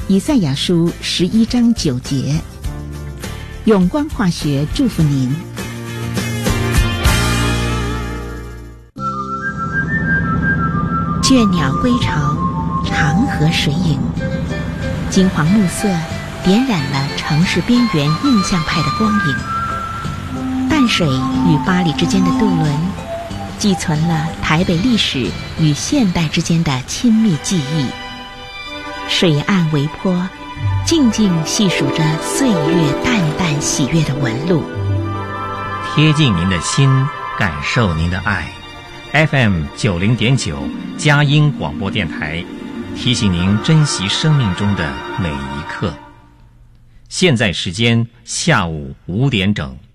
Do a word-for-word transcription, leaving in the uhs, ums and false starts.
以赛亚书十一章九节。永光化学祝福您。倦鸟归巢，长河水影，金黄暮色点染了城市边缘印象派的光影。淡水与八里之间的渡轮，寄存了台北历史与现代之间的亲密记忆。水岸微波，静静细数着岁月淡淡喜悦的纹路。 贴近您的心，感受您的爱。F M 九零点九佳音广播电台，提醒您珍惜生命中的每一刻。现在时间下午五点整。